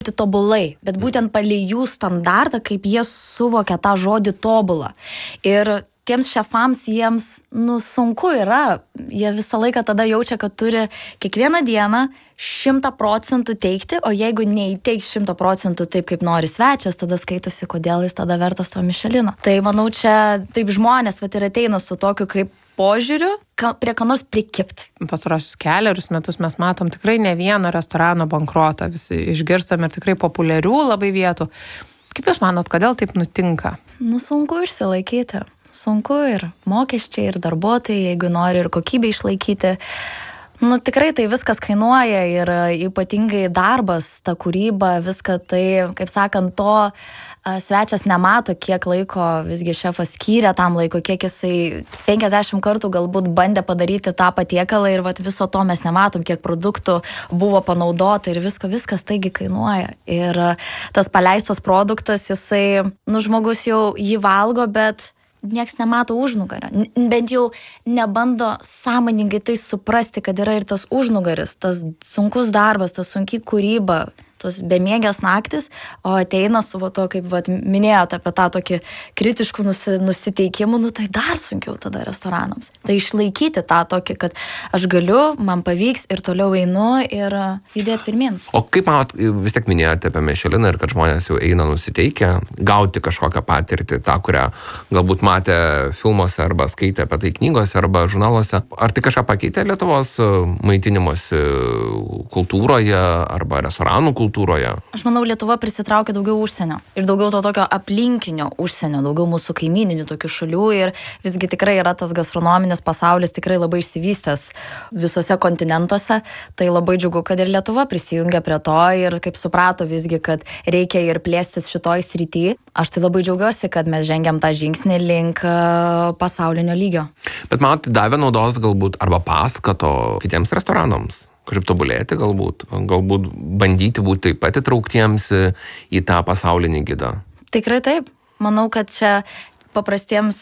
tobulai, bet būtent palei jų standartą, kaip jie suvokia tą žodį tobulą. Ir tiems šefams jiems, sunku yra, jie visą laiką tada jaučia, kad turi kiekvieną dieną 100% teikti, o jeigu neįteiks 100% taip, kaip nori svečias, tada skaitusi, kodėl jis tada vertas to Michelino. Tai manau, čia taip žmonės ir ateina su tokiu kaip požiūriu, prie ką nors prikipt. Pastarosius kelerius metus mes matom tikrai ne vieną restorano bankrotą, visi išgirstam ir tikrai populiarių labai vietų. Kaip Jūs manot, kodėl taip nutinka? Sunku išsilaikyti. Sunku ir mokesčiai, ir darbuotojai, jeigu nori ir kokybę išlaikyti. Tikrai tai viskas kainuoja ir ypatingai darbas, ta kūryba, viską tai, kaip sakant, to svečias nemato, kiek laiko visgi šefas skyrė tam laiko, kiek jisai 50 kartų galbūt bandė padaryti tą patiekalą ir viso to mes nematom, kiek produktų buvo panaudota ir viskas taigi kainuoja. Ir tas paleistas produktas, jisai, žmogus jau jį valgo, bet nieks nemato užnugario. Bent jau nebando sąmoningai tai suprasti, kad yra ir tas užnugaris, tas sunkus darbas, tas sunki kūryba, tos bemiegės naktis, o ateina su to, kaip minėjote apie tą tokį kritiškų nusiteikimų, tai dar sunkiau tada restoranams. Tai išlaikyti tą tokį, kad aš galiu, man pavyks ir toliau einu ir judėti pirmin. O kaip manot, vis tiek minėjote apie Micheliną ir kad žmonės jau eina nusiteikę gauti kažkokią patirtį, tą, kurią galbūt matė filmuose arba skaitė apie tai knygose arba žurnaluose. Ar tai kažką pakeitė Lietuvos maitinimosi kultūroje arba restoranų kultūroje? Aš manau, Lietuva prisitraukia daugiau užsienio ir daugiau to tokio aplinkinio užsienio, daugiau mūsų kaimyninių tokių šalių ir visgi tikrai yra tas gastronominis pasaulis tikrai labai išsivystęs visose kontinentuose. Tai labai džiugu, kad ir Lietuva prisijungia prie to ir kaip suprato visgi, kad reikia ir plėstis šitoj srity. Aš tai labai džiaugiuosi, kad mes žengiam tą žingsnį link pasaulinio lygio. Bet man tai davė naudos galbūt arba paskato kitiems restoranams. Kažkaip tobulėti galbūt bandyti būti taip pat įtrauktiems į tą pasaulinį gidą. Tikrai taip. Manau, kad čia paprastiems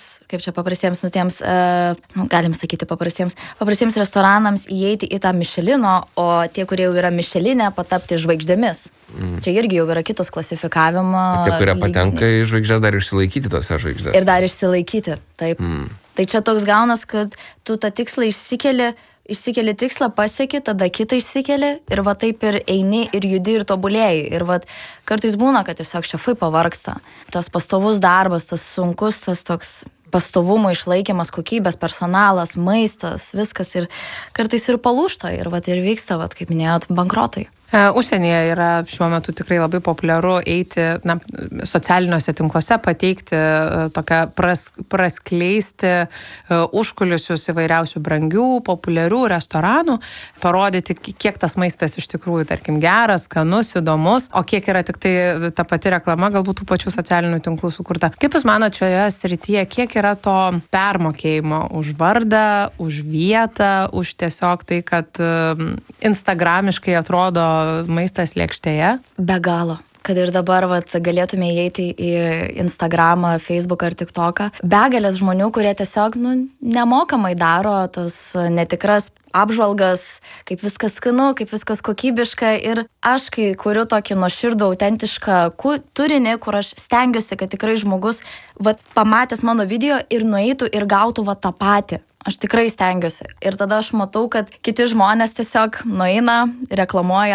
restoranams įeiti į tą Michelino, o tie, kurie jau yra Micheline, patapti žvaigždėmis. Čia irgi jau yra kitos klasifikavimo. Tie, kurie patenka į žvaigždės, dar išsilaikyti tose žvaigždės. Ir dar išsilaikyti, taip. Tai čia toks gaunas, kad tu tą tikslą išsikeli tikslą, pasieki, tada kitą išsikeli ir taip ir eini ir judi ir tobulėjai. Ir kartais būna, kad tiesiog šefai pavargsta. Tas pastovus darbas, tas sunkus, tas toks pastovumo išlaikymas, kokybės, personalas, maistas, viskas ir kartais ir palūžta ir vyksta, kaip minėjot, bankrotai. Užsienyje yra šiuo metu tikrai labai populiaru eiti socialiniuose tinkluose, pateikti tokią praskleisti užkulisius įvairiausių brangių, populiarių restoranų, parodyti, kiek tas maistas iš tikrųjų, tarkim, geras, skanus, įdomus, o kiek yra tik tai ta pati reklama, galbūt tų pačių socialinių tinklų sukurta. Kaip Jūs manot šioje srityje, kiek yra to permokėjimo už vardą, už vietą, už tiesiog tai, kad instagramiškai atrodo maistas lėkštėje? Be galo. Kad ir dabar galėtume įeiti į Instagramą, Facebooką ar TikToką. Begalės žmonių, kurie tiesiog nemokamai daro tas netikras apžvalgas, kaip viskas skanu, kaip viskas kokybiška. Ir aš, kai kuriu tokį nuoširdų, autentišką turinį, kur aš stengiuosi, kad tikrai žmogus pamatęs mano video ir nueitų ir gautų tą patį. Aš tikrai stengiuosi. Ir tada aš matau, kad kiti žmonės tiesiog nueina, reklamuoja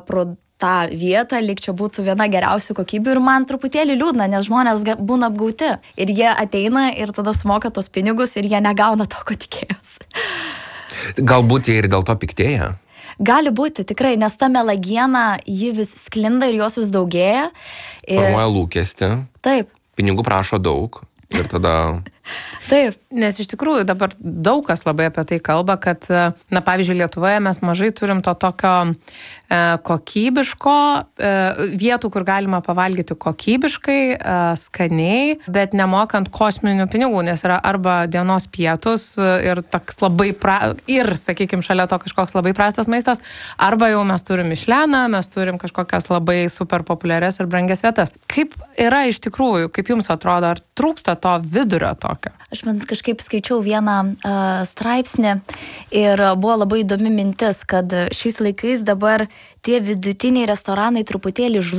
tą vietą, lyg čia būtų viena geriausių kokybių ir man truputėlį liūdna, nes žmonės būna apgauti. Ir jie ateina ir tada sumoka tos pinigus ir jie negauna to, ko tikėjosi. Galbūt jie ir dėl to piktėja? Gali būti, tikrai, nes ta melagiena, ji vis sklinda ir jos vis daugėja. Formuoja lūkestį. Taip. Pinigų prašo daug ir tada... Taip. Nes iš tikrųjų dabar daug kas labai apie tai kalba, kad, pavyzdžiui, Lietuvoje mes mažai turim to tokio kokybiško vietų, kur galima pavalgyti kokybiškai, skaniai, bet nemokant kosminių pinigų, nes yra arba dienos pietus ir toks labai sakykime, šalia to kažkoks labai prastas maistas, arba jau mes turim Micheliną, mes turim kažkokias labai super populiarias ir brangias vietas. Kaip yra iš tikrųjų, kaip jums atrodo, ar trūksta to vidurio tokio? tokio. Aš man kažkaip skaičiau vieną straipsnį ir buvo labai įdomi mintis, kad šiais laikais dabar tie vidutiniai restoranai truputėlį